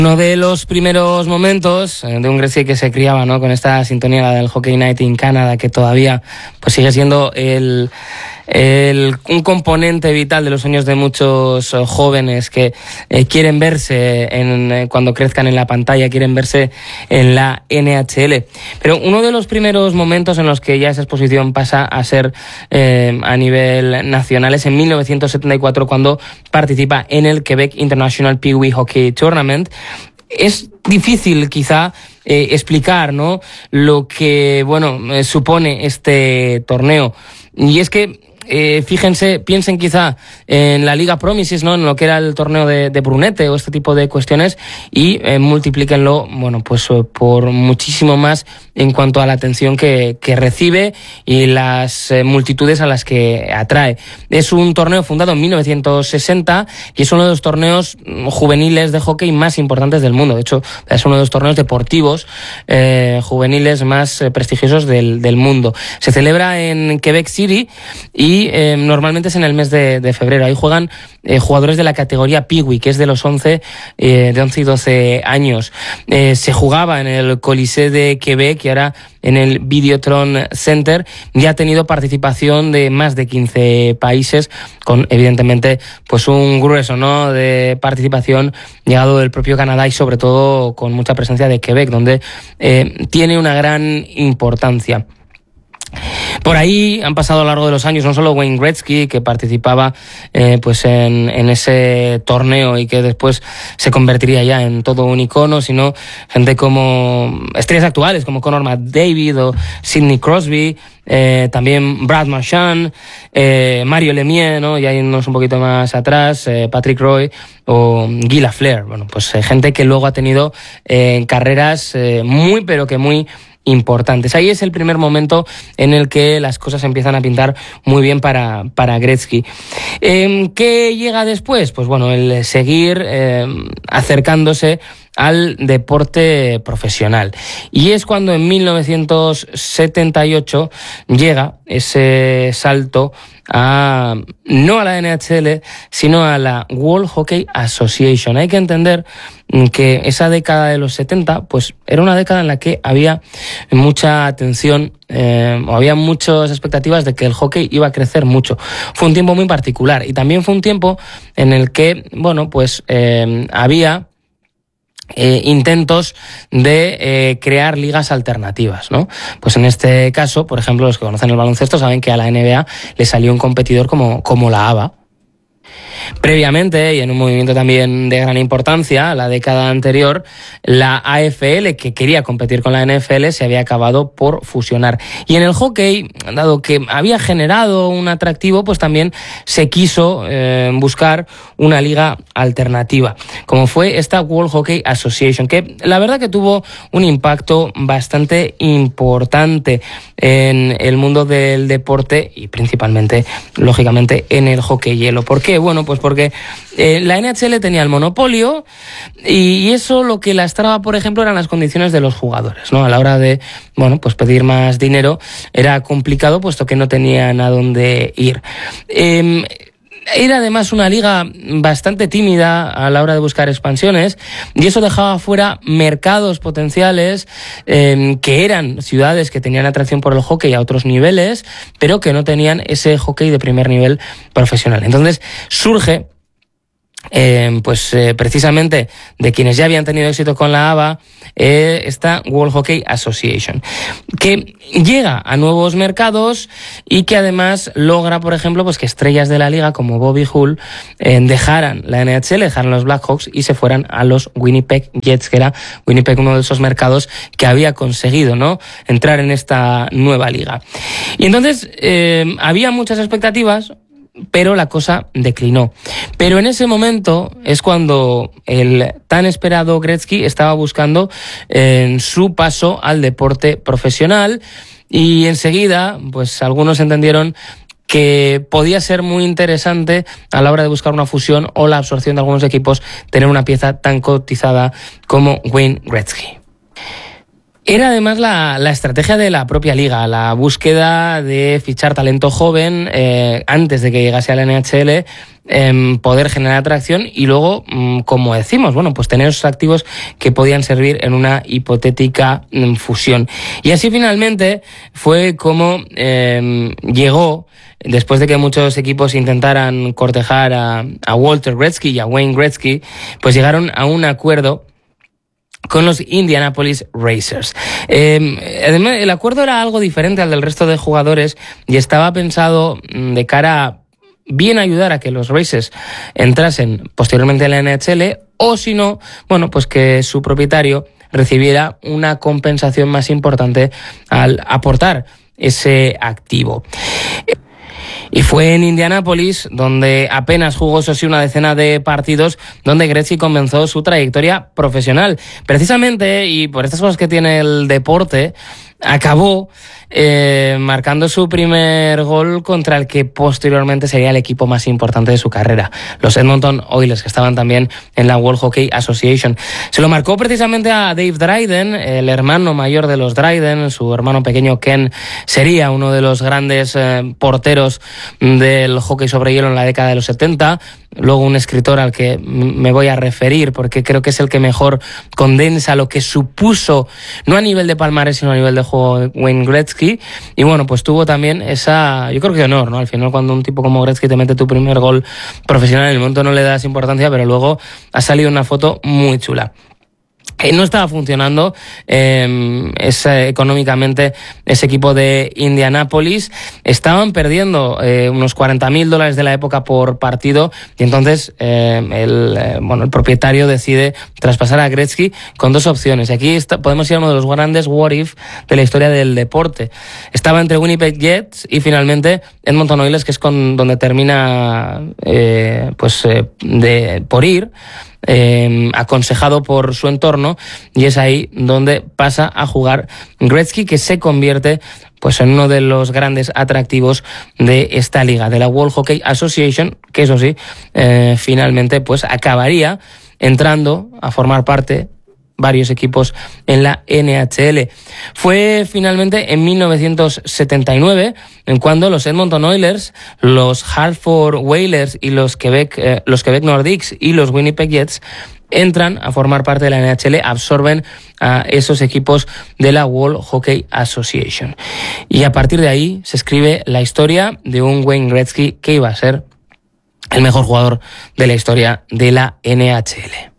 Uno de los primeros momentos de un Gretzky que se criaba, ¿no?, con esta sintonía, la del Hockey Night in Canada, que todavía pues sigue siendo un componente vital de los sueños de muchos jóvenes que quieren verse cuando crezcan en la pantalla, quieren verse en la NHL. Pero uno de los primeros momentos en los que ya esa exposición pasa a ser a nivel nacional es en 1974, cuando participa en el Quebec International Pee Wee Hockey Tournament. Es difícil quizá explicar, ¿no?, lo que supone este torneo. Y es que piensen quizá en la Liga Promises, ¿no?, en lo que era el torneo de Brunete o este tipo de cuestiones, y multiplíquenlo, por muchísimo más en cuanto a la atención que recibe y las multitudes a las que atrae. Es un torneo fundado en 1960 y es uno de los torneos juveniles de hockey más importantes del mundo. De hecho, es uno de los torneos deportivos juveniles más prestigiosos del mundo. Se celebra en Quebec City y normalmente es en el mes de febrero. Ahí juegan jugadores de la categoría Pee Wee, que es de los 11 y 12 años. Se jugaba en el Colisée de Quebec y ahora en el Videotron Center. Ya ha tenido participación de más de 15 países, con evidentemente pues un grueso, ¿no?, de participación llegado del propio Canadá y sobre todo con mucha presencia de Quebec, donde tiene una gran importancia. Por ahí han pasado a lo largo de los años no solo Wayne Gretzky, que participaba en ese torneo y que después se convertiría ya en todo un icono, sino gente como estrellas actuales como Connor McDavid o Sidney Crosby, también Brad Marchand, Mario Lemieux, ¿no?, y yéndonos un poquito más atrás, Patrick Roy o Guy Lafleur. Gente que luego ha tenido carreras muy pero que muy importantes. Ahí es el primer momento en el que las cosas empiezan a pintar muy bien para Gretzky. ¿Qué llega después? Pues el seguir acercándose al deporte profesional. Y es cuando en 1978 llega ese salto no a la NHL, sino a la World Hockey Association. Hay que entender que esa década de los 70 pues era una década en la que había mucha atención o había muchas expectativas de que el hockey iba a crecer mucho. Fue un tiempo muy particular y también fue un tiempo en el que había intentos de crear ligas alternativas, ¿no? Pues en este caso, por ejemplo, los que conocen el baloncesto saben que a la NBA le salió un competidor como la ABA. Previamente, y en un movimiento también de gran importancia, la década anterior, la AFL, que quería competir con la NFL, se había acabado por fusionar. Y en el hockey, dado que había generado un atractivo, pues también se quiso buscar una liga alternativa, como fue esta World Hockey Association, que la verdad que tuvo un impacto bastante importante en el mundo del deporte y principalmente, lógicamente, en el hockey hielo. ¿Por qué? Pues porque la NHL tenía el monopolio y eso lo que lastraba, por ejemplo, eran las condiciones de los jugadores, ¿no? A la hora de, pedir más dinero era complicado, puesto que no tenían a dónde ir. Era además una liga bastante tímida a la hora de buscar expansiones y eso dejaba fuera mercados potenciales que eran ciudades que tenían atracción por el hockey a otros niveles, pero que no tenían ese hockey de primer nivel profesional. Entonces surge precisamente de quienes ya habían tenido éxito con la ABA, esta World Hockey Association, que llega a nuevos mercados y que además logra, por ejemplo, que estrellas de la liga como Bobby Hull dejaran la NHL, dejaran los Blackhawks y se fueran a los Winnipeg Jets, que era Winnipeg uno de esos mercados que había conseguido, ¿no?, entrar en esta nueva liga. Y entonces había muchas expectativas, pero la cosa declinó. Pero en ese momento es cuando el tan esperado Gretzky estaba buscando su paso al deporte profesional y enseguida, algunos entendieron que podía ser muy interesante a la hora de buscar una fusión o la absorción de algunos equipos tener una pieza tan cotizada como Wayne Gretzky. Era además la estrategia de la propia liga, la búsqueda de fichar talento joven antes de que llegase a la NHL, poder generar atracción y luego, como decimos, bueno, pues tener esos activos que podían servir en una hipotética fusión. Y así finalmente fue como llegó, después de que muchos equipos intentaran cortejar a Walter Gretzky y a Wayne Gretzky, pues llegaron a un acuerdo con los Indianapolis Racers. Además, el acuerdo era algo diferente al del resto de jugadores y estaba pensado de cara a bien ayudar a que los Racers entrasen posteriormente en la NHL, o si no, bueno, pues que su propietario recibiera una compensación más importante al aportar ese activo. Y fue en Indianápolis, donde apenas jugó, eso sí, una decena de partidos, donde Gretzky comenzó su trayectoria profesional. Precisamente, y por estas cosas que tiene el deporte, acabó marcando su primer gol contra el que posteriormente sería el equipo más importante de su carrera, los Edmonton Oilers, que estaban también en la World Hockey Association. Se lo marcó precisamente a Dave Dryden, el hermano mayor de los Dryden. Su hermano pequeño Ken sería uno de los grandes porteros del hockey sobre hielo en la década de los 70. Luego un escritor al que me voy a referir porque creo que es el que mejor condensa lo que supuso, no a nivel de palmarés, sino a nivel de juego, Wayne Gretzky. Y bueno, pues tuvo también esa, yo creo que honor, ¿no? Al final, cuando un tipo como Gretzky te mete tu primer gol profesional, en el momento no le das importancia, pero luego ha salido una foto muy chula. No estaba funcionando económicamente ese equipo de Indianápolis. Estaban perdiendo unos $40,000 de la época por partido, y entonces el propietario decide traspasar a Gretzky con dos opciones. Y aquí podemos ir a uno de los grandes what if de la historia del deporte. Estaba entre Winnipeg Jets y finalmente Edmonton Oilers, que es donde termina por ir, aconsejado por su entorno, y es ahí donde pasa a jugar Gretzky, que se convierte pues en uno de los grandes atractivos de esta liga, de la World Hockey Association, que eso sí, finalmente pues acabaría entrando a formar parte varios equipos en la NHL. Fue finalmente en 1979 en cuando los Edmonton Oilers, los Hartford Whalers y los Quebec Nordiques y los Winnipeg Jets entran a formar parte de la NHL, absorben a esos equipos de la World Hockey Association. Y a partir de ahí se escribe la historia de un Wayne Gretzky que iba a ser el mejor jugador de la historia de la NHL.